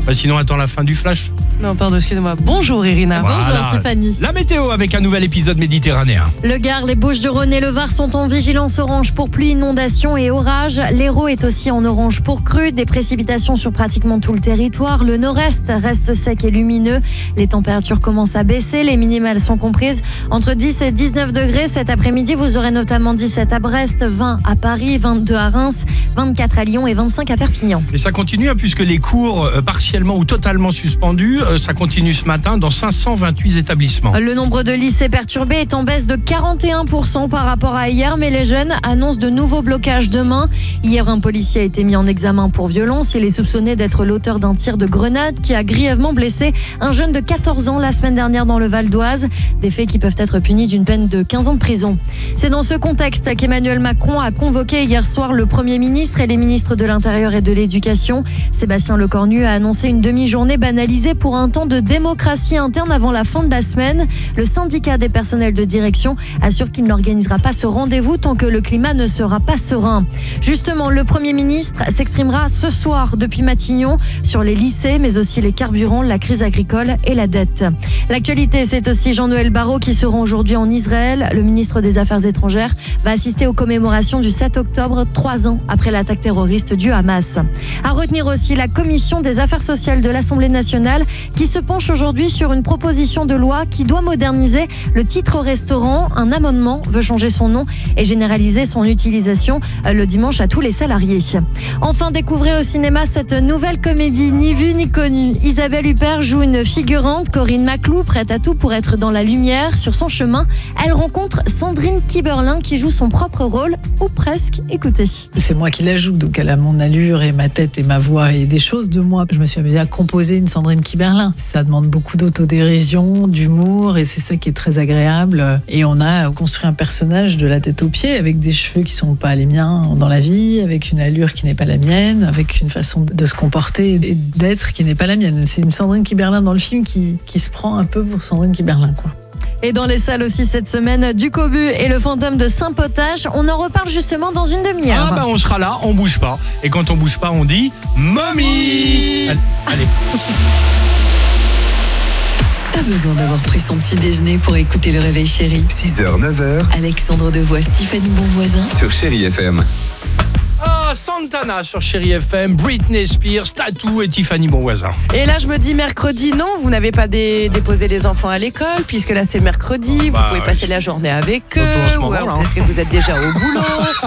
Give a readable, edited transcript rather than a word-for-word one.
Sinon, attends la fin du flash. Non, pardon, excusez-moi. Bonjour Irina. Voilà. Bonjour Tiffany. La météo avec un nouvel épisode méditerranéen. Le Gard, les Bouches-du-Rhône et le Var sont en vigilance orange pour pluie, inondation et orage. L'Hérault est aussi en orange pour crue. Des précipitations sur pratiquement tout le territoire. Le nord-est reste sec et lumineux. Les températures commencent à baisser. Les minimales sont comprises entre 10 et 19 degrés. Cet après-midi, vous aurez notamment 17 à Brest, 20 à Paris, 22 à Reims, 24 à Lyon et 25 à Perpignan. Et ça continue puisque les cours partiellement ou totalement suspendus, ça continue ce matin dans 528 établissements. Le nombre de lycées perturbés est en baisse de 41% par rapport à hier, mais les jeunes annoncent de nouveaux blocages demain. Hier, un policier a été mis en examen pour violence. Il est soupçonné d'être l'auteur d'un tir de grenade qui a grièvement blessé un jeune de 14 ans la semaine dernière dans le Val d'Oise. Des faits qui peuvent être punis d'une peine de 15 ans de prison. C'est dans ce contexte qu'Emmanuel Macron a convoqué hier soir le Premier ministre et les ministres de l'Intérieur et de l'Éducation. Sébastien Lecornu a annoncé une demi-journée banalisée pour un temps de démocratie interne avant la fin de la semaine. Le syndicat des personnels de direction assure qu'il n'organisera pas ce rendez-vous tant que le climat ne sera pas serein. Justement, le Premier ministre s'exprimera ce soir depuis Matignon sur les lycées, mais aussi les carburants, la crise agricole et la dette. L'actualité, c'est aussi Jean-Noël Barrot qui se rend aujourd'hui en Israël. Le ministre des Affaires étrangères va assister aux commémorations du 7 octobre, 3 ans après l'attaque terroriste du Hamas. À retenir aussi la commission des affaires sociales de l'Assemblée nationale qui se penche aujourd'hui sur une proposition de loi qui doit moderniser le titre restaurant. Un amendement veut changer son nom et généraliser son utilisation le dimanche à tous les salariés. Enfin, découvrez au cinéma cette nouvelle comédie Ni vue ni connue. Isabelle Huppert joue une figurante, Corinne Maclou, prête à tout pour être dans la lumière. Sur son chemin, elle rencontre Sandrine Kiberlin qui joue son propre rôle, ou presque. Écoutez. C'est moi qui la joue, donc elle a mon allure et ma tête et ma voix et des choses de moi. Je me suis amusée à composer une Sandrine Kiberlin. Ça demande beaucoup d'autodérision, d'humour et c'est ça qui est très agréable. Et on a construit un personnage de la tête aux pieds avec des cheveux qui sont pas les miens dans la vie, avec une allure qui n'est pas la mienne, avec une façon de se comporter et d'être qui n'est pas la mienne. C'est une Sandrine Kiberlin dans le film qui se prend un peu pour Sandrine Kiberlin, quoi. Et dans les salles aussi cette semaine, Du Cobu et le fantôme de Saint-Potache. On en reparle justement dans une demi-heure. On sera là, on bouge pas. Et quand on bouge pas, on dit Mommy. Allez. Pas besoin d'avoir pris son petit déjeuner pour écouter le Réveil Chéri. 6h, 9h. Alexandre Devois, Tiffany Bonvoisin. Sur Chéri FM. Santana sur Chéri FM, Britney Spears, Tattoo et Tiffany Bonvoisin. Et là, je me dis mercredi, non, vous n'avez pas déposé les enfants à l'école, puisque là, c'est mercredi. Vous pouvez passer la journée avec eux. Surtout en ce moment, peut-être que vous êtes déjà au boulot.